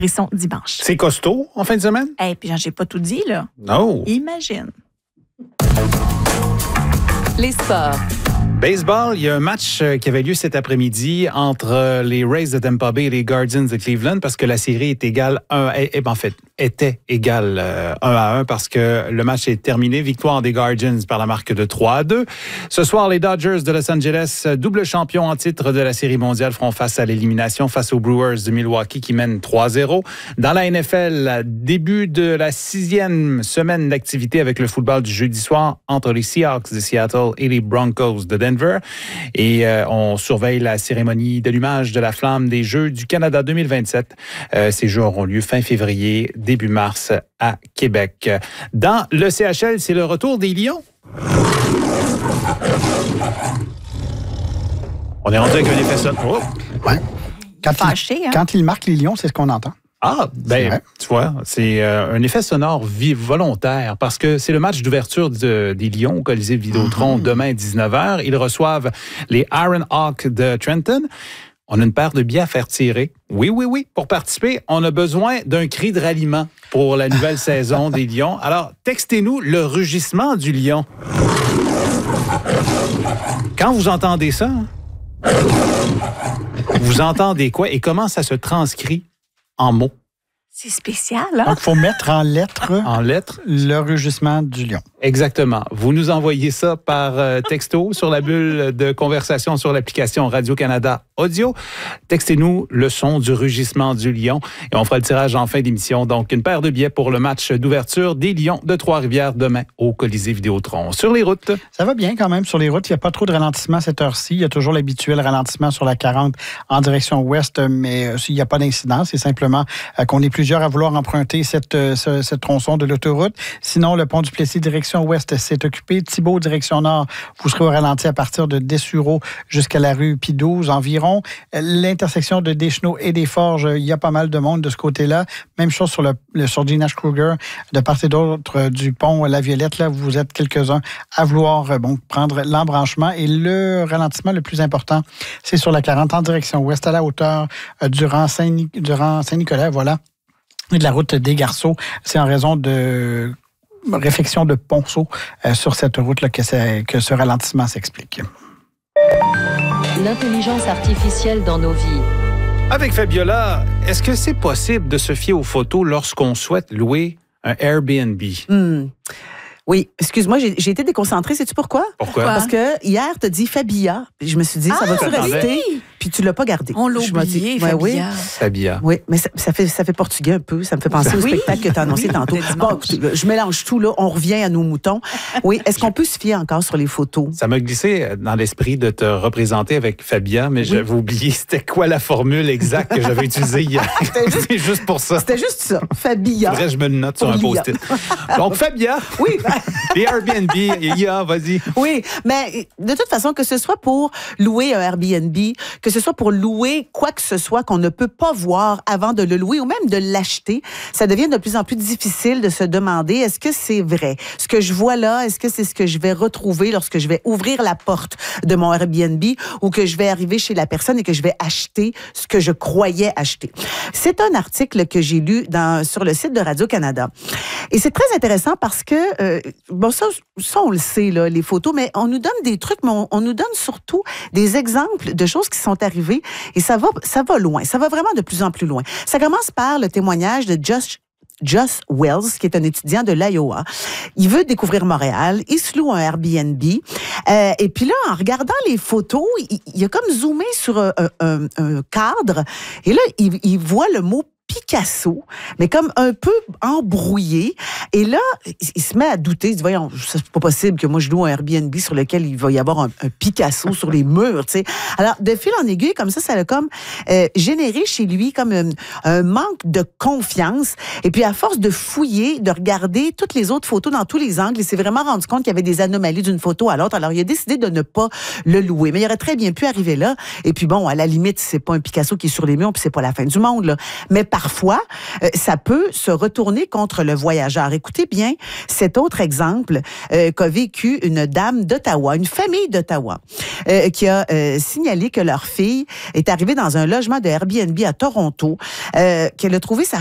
Brisson dimanche. C'est costaud en fin de semaine? Et puis, j'ai pas tout dit, là. Non. Imagine. Les sports. Baseball, il y a un match qui avait lieu cet après-midi entre les Rays de Tampa Bay et les Guardians de Cleveland parce que la série est égale était égale 1-1 parce que le match est terminé. Victoire des Guardians par la marque de 3-2. Ce soir, les Dodgers de Los Angeles, double champion en titre de la Série mondiale, feront face à l'élimination face aux Brewers de Milwaukee qui mènent 3-0. Dans la NFL, début de la 6e semaine d'activité avec le football du jeudi soir entre les Seahawks de Seattle et les Broncos de Denver. Et on surveille la cérémonie d'allumage de la flamme des Jeux du Canada 2027. Ces Jeux auront lieu fin février, début mars à Québec. Dans le CHL, c'est le retour des Lions. On est rendu avec un effet sonore. Oh. Ouais. Fâché, quand il marque les Lions, c'est ce qu'on entend. Ah, ben, tu vois, c'est un effet sonore volontaire parce que c'est le match d'ouverture des Lions au Colisée Vidéotron demain à 19h. Ils reçoivent les Iron Hawks de Trenton. On a une paire de billets à faire tirer. Oui. Pour participer, on a besoin d'un cri de ralliement pour la nouvelle saison des Lions. Alors, textez-nous le rugissement du lion. Quand vous entendez ça, vous entendez quoi et comment ça se transcrit en mots? C'est spécial, hein? Donc, il faut mettre en lettres, le rugissement du lion. Exactement. Vous nous envoyez ça par texto sur la bulle de conversation sur l'application Radio-Canada Audio. Textez-nous le son du rugissement du lion et on fera le tirage en fin d'émission. Donc, une paire de billets pour le match d'ouverture des Lions de Trois-Rivières demain au Colisée Vidéotron. Sur les routes. Ça va bien quand même sur les routes. Il n'y a pas trop de ralentissement à cette heure-ci. Il y a toujours l'habituel ralentissement sur la 40 en direction ouest, mais il n'y a pas d'incident. C'est simplement qu'on est plusieurs à vouloir emprunter cette tronçon de l'autoroute. Sinon, le pont du Plessis direction ouest s'est occupé. Thibault direction nord, vous serez au ralenti à partir de Dessureau jusqu'à la rue Pie-12 environ. L'intersection de Deschenaux et des Forges, il y a pas mal de monde de ce côté-là. Même chose sur sur Gina Kruger, de part et d'autre du pont La Violette. Là, vous êtes quelques-uns à vouloir prendre l'embranchement. Et le ralentissement le plus important, c'est sur la 40 en direction ouest à la hauteur durant Saint-Nicolas, voilà. Et de la route des Garceaux. C'est en raison de réfection de ponceau sur cette route-là que ce ralentissement s'explique. L'intelligence artificielle dans nos vies. Avec Fabiola, est-ce que c'est possible de se fier aux photos lorsqu'on souhaite louer un Airbnb? Oui, excuse-moi, j'ai été déconcentrée. Sais-tu pourquoi? Pourquoi? Parce que hier, tu as dit Fabia. Je me suis dit, ça va-tu rester? Puis tu l'as pas gardé. On l'a oublié, Fabia. Oui. Fabia. Oui, mais ça fait portugais un peu. Ça me fait penser au spectacle que tu as annoncé tantôt. Bon, je mélange tout, là. On revient à nos moutons. Oui, est-ce qu'on peut se fier encore sur les photos? Ça m'a glissé dans l'esprit de te représenter avec Fabia, mais j'avais oublié c'était quoi la formule exacte que j'avais utilisée hier. C'était juste pour ça. C'était juste ça. Fabia. Faudrait que je me le note sur un post-it. Donc, Fabia. Oui. Les Airbnb, vas-y. Oui, mais de toute façon, que ce soit pour louer un Airbnb, que ce soit pour louer quoi que ce soit qu'on ne peut pas voir avant de le louer ou même de l'acheter, ça devient de plus en plus difficile de se demander, est-ce que c'est vrai? Ce que je vois là, est-ce que c'est ce que je vais retrouver lorsque je vais ouvrir la porte de mon Airbnb ou que je vais arriver chez la personne et que je vais acheter ce que je croyais acheter? C'est un article que j'ai lu sur le site de Radio-Canada. Et c'est très intéressant parce que, ça, on le sait, là, les photos, mais on nous donne des trucs, mais on nous donne surtout des exemples de choses qui sont arrivées et ça va loin. Ça va vraiment de plus en plus loin. Ça commence par le témoignage de Josh Wells, qui est un étudiant de l'Iowa. Il veut découvrir Montréal. Il se loue un Airbnb. Et puis là, en regardant les photos, il a comme zoomé sur un cadre. Et là, il voit le mot Picasso, mais comme un peu embrouillé. Et là, il se met à douter. Il dit, voyons, c'est pas possible que moi, je loue un Airbnb sur lequel il va y avoir un Picasso sur les murs, tu sais. Alors, de fil en aiguille, comme ça a comme généré chez lui comme un manque de confiance. Et puis, à force de fouiller, de regarder toutes les autres photos dans tous les angles, il s'est vraiment rendu compte qu'il y avait des anomalies d'une photo à l'autre. Alors, il a décidé de ne pas le louer. Mais il aurait très bien pu arriver là. Et puis, bon, à la limite, c'est pas un Picasso qui est sur les murs, puis c'est pas la fin du monde, là. Mais parfois, fois, ça peut se retourner contre le voyageur. Écoutez bien cet autre exemple qu'a vécu une dame d'Ottawa, une famille d'Ottawa, qui a signalé que leur fille est arrivée dans un logement de Airbnb à Toronto, qu'elle a trouvé sa